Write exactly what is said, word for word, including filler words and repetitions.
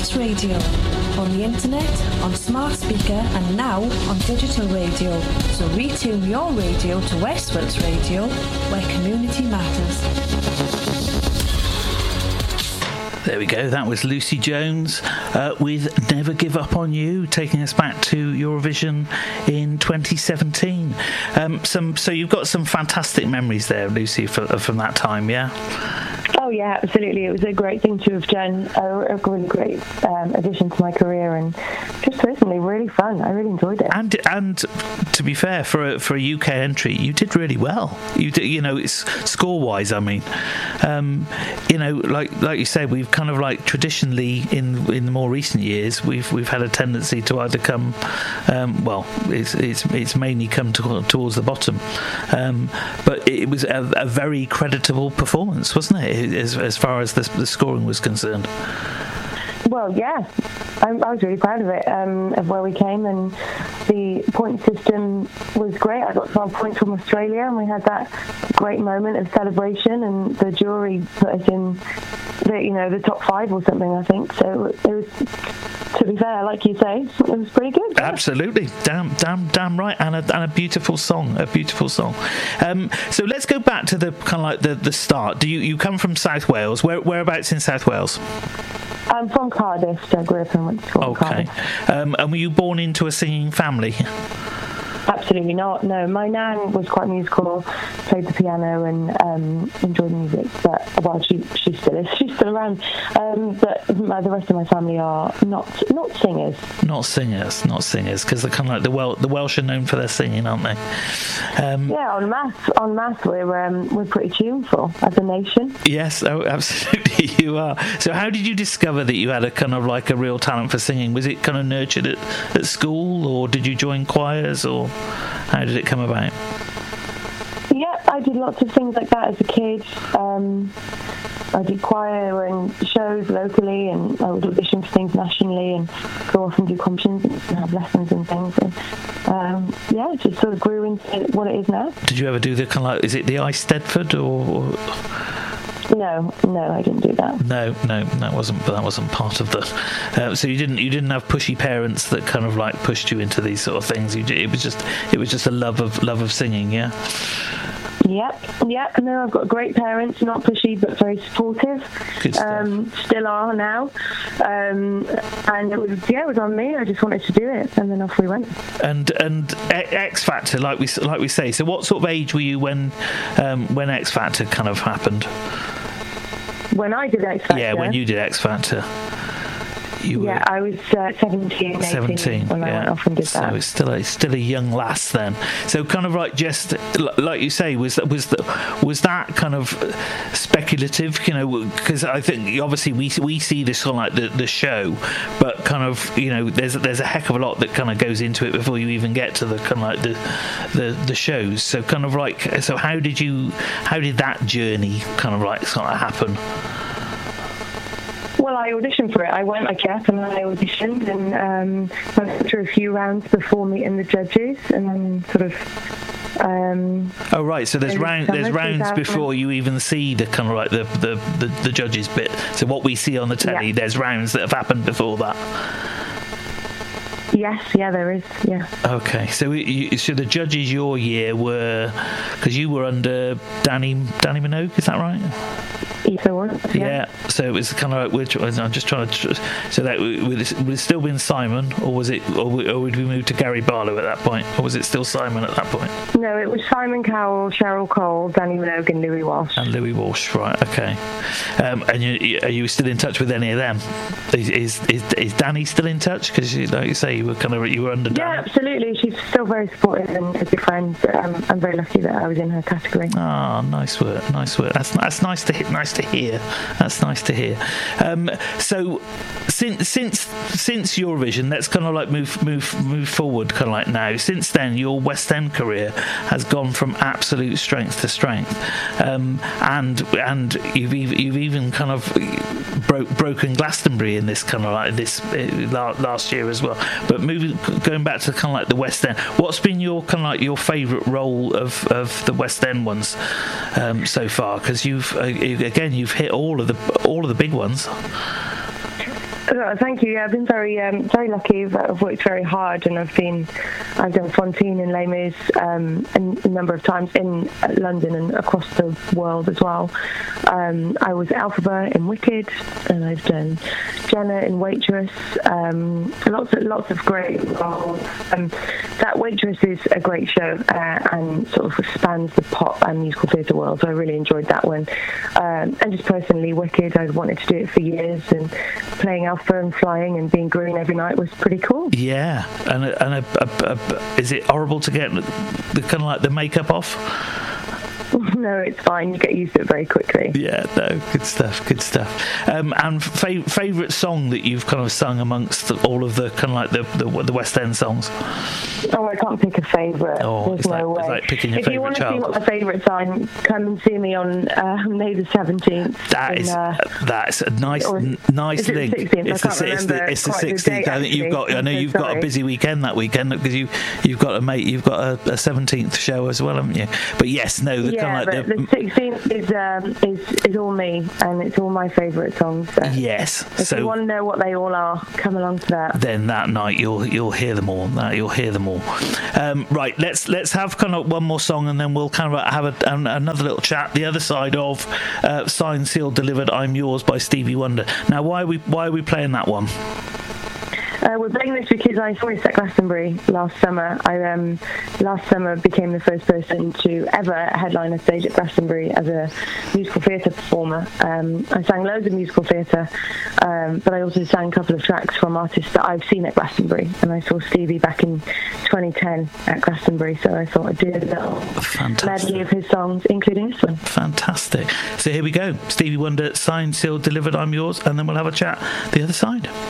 Westworks Radio. On the internet, on smart speaker and now on digital radio. So retune your radio to Westworks Radio, where community matters. There we go. That was Lucy Jones uh, with Never Give Up on You, taking us back to Eurovision in twenty seventeen. Um, some, so you've got some fantastic memories there, Lucy, for, from that time, yeah? Oh yeah, absolutely. It was a great thing to have done, a, a really great um, addition to my career, and just personally really fun. I really enjoyed it. And and to be fair, for a, for a U K entry, you did really well. You did, you know, it's score wise. I mean, um, you know, like like you said, we've kind of like traditionally in in the more recent years, we've we've had a tendency to either come, um, well, it's it's it's mainly come to, towards the bottom, um, but it was a, a very creditable performance, wasn't it? As, as far as the, the scoring was concerned. Well, yeah, I, I was really proud of it, um, of where we came, and the point system was great. I got twelve points from Australia, and we had that great moment of celebration, and the jury put us in the, you know, the top five or something, I think. So it was, to be fair, like you say, it was pretty good. Yeah. Absolutely, damn, damn, damn right, and a, and a beautiful song, a beautiful song. Um, so let's go back to the kind of like the, the start. Do you you come from South Wales? Where whereabouts in South Wales? I'm from Cardiff, so I grew up and went to school in Okay. Cardiff. Um, and were you born into a singing family? Absolutely not, no. My nan was quite musical, played the piano and um, enjoyed music, but, well, she she still is, she's still around. Um, but my, the rest of my family are not not singers. Not singers, not singers, because they're kind of like the Wel- the Welsh are known for their singing, aren't they? Um, yeah, on maths, on maths we're, um, we're pretty tuneful as a nation. Yes, oh, absolutely, you are. So how did you discover that you had a kind of like a real talent for singing? Was it kind of nurtured at, at school, or did you join choirs, or how did it come about? Yeah, I did lots of things like that as a kid. Um, I did choir and shows locally, and I would audition for things nationally and go off and do competitions and have lessons and things. And um, yeah, it just sort of grew into what it is now. Did you ever do the kind of like, is it the I Stedford or? No, no, I didn't do that. No, no, that wasn't. That wasn't part of the. Uh, so you didn't. You didn't have pushy parents that kind of like pushed you into these sort of things. You. It was just. It was just a love of love of singing. Yeah. Yep, yep. No, I've got great parents, not pushy but very supportive. Good stuff. Um, still are now. Um, and it was yeah, it was on me. I just wanted to do it, and then off we went. And and X Factor, like we like we say. So what sort of age were you when um, when X Factor kind of happened? When I did X Factor. Yeah, when you did X Factor. You were yeah, I was uh, seventeen, seventeen when yeah. I went off and did so that. So it's still a, still a young lass then. So kind of like just like you say, was that was that was that kind of speculative? You know, because I think obviously we we see this on like the, the show, but kind of you know there's there's a heck of a lot that kind of goes into it before you even get to the kind of like the the, the shows. So kind of like so how did you how did that journey kind of like sort of happen? Well, I auditioned for it. I went, I kept, and I auditioned, and um, went through a few rounds before meeting the judges, and then sort of. Um, oh right, so there's round there's rounds before you even see the kind of like the the, the, the judges bit. So what we see on the telly, yeah. There's rounds that have happened before that. Yes, yeah, there is, yeah. Okay, so you, so the judges your year were, because you were under Danny Danny Minogue, is that right? Yes, I was. Yeah. yeah. So it was kind of like which I'm just trying to. So that would it, would it still been Simon, or was it, or, or would we move to Gary Barlow at that point, or was it still Simon at that point? No, it was Simon Cowell, Cheryl Cole, Danny Minogue, and Louis Walsh. And Louis Walsh, right? Okay. Um, and you, are you still in touch with any of them? Is is is, is Danny still in touch? Because like you say, you were kind of you were under. Yeah, Danny. Absolutely. She's still very supportive and a good friend. Um, I'm very lucky that I was in her category. Ah, oh, nice work, nice work. That's that's nice to nice to hear. That's nice to hear. Um, so since since since Eurovision, let's kind of like move move move forward, kind of like now. Since then, your West End career has gone from absolute strength to strength, um, and and you've you've even kind of broke broken Glastonbury in this kind of like this uh, last year as well. But moving going back to kind of like the West End, what's been your kind of like your favourite role of, of the West End ones um, so far? Because you've uh, again you've hit all of the all of the big ones. Oh, thank you. Yeah, I've been very, um, very lucky. I've worked very hard, and I've been, I've done Fontaine and Les Mis um, a number of times in London and across the world as well. Um, I was Elphaba in Wicked, and I've done Jenna in Waitress. Um, lots of lots of great roles. Um, that Waitress is a great show uh, and sort of spans the pop and musical theatre world. So I really enjoyed that one. Um, and just personally, Wicked, I'd wanted to do it for years, and playing Alpha and flying and being green every night was pretty cool. Yeah, and a, and a, a, a, is it horrible to get the, the kind of like the makeup off? No, it's fine. You get used to it very quickly. Yeah, no, good stuff, good stuff. Um, and fav- favourite song that you've kind of sung amongst all of the kind of like the, the the West End songs? Oh, I can't pick a favourite. Oh, There's it's no like, way. It's like picking your if favourite you want to child. see what my favourites are, come and see me on uh, May the seventeenth. That in, is uh, that's a nice or, n- nice is it link. sixteenth? It's I can't the it's the remember it's the quite the sixteenth. date, I think you've got. actually. I know I'm so you've got sorry. a busy weekend that weekend because you you've got a mate. You've got a seventeenth show as well, haven't you? But yes, no, the yeah, kind of like but the, the sixteenth is um, is is all me, and it's all my favourite songs. So yes. if So you want to know what they all are, come along to that. then that night you'll you'll hear them all. That you'll hear them all. Um, right, let's let's have kind of one more song, and then we'll kind of have a, an, another little chat. The other side of uh, Signed, Sealed, Delivered, I'm Yours by Stevie Wonder. Now, why are we why are we playing that one? Uh, we're playing this because I saw this at Glastonbury last summer. I um, last summer became the first person to ever headline a stage at Glastonbury as a musical theatre performer. Um, I sang loads of musical theatre, um, but I also sang a couple of tracks from artists that I've seen at Glastonbury. And I saw Stevie back in twenty ten at Glastonbury, so I thought I'd do a little Fantastic. medley of his songs, including this one. Fantastic. So here we go. Stevie Wonder, Signed, Sealed, Delivered, I'm Yours, and then we'll have a chat the other side.